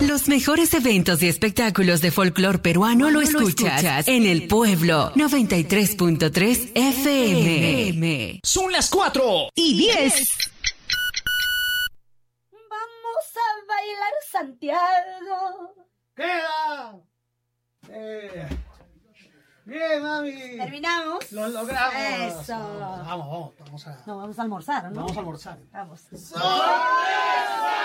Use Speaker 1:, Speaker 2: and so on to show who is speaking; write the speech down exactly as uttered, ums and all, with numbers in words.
Speaker 1: Los mejores eventos y espectáculos de folclor peruano lo escuchas en El Pueblo noventa y tres punto tres F M.
Speaker 2: Son las cuatro y diez.
Speaker 3: Vamos a bailar Santiago.
Speaker 4: ¡Queda! Eh, bien, mami.
Speaker 3: ¿Terminamos?
Speaker 4: Lo logramos.
Speaker 3: Eso.
Speaker 4: Vamos, vamos, vamos a,
Speaker 3: no, vamos a almorzar, ¿no?
Speaker 4: Vamos a almorzar.
Speaker 3: Vamos.
Speaker 4: ¡Sorpresa!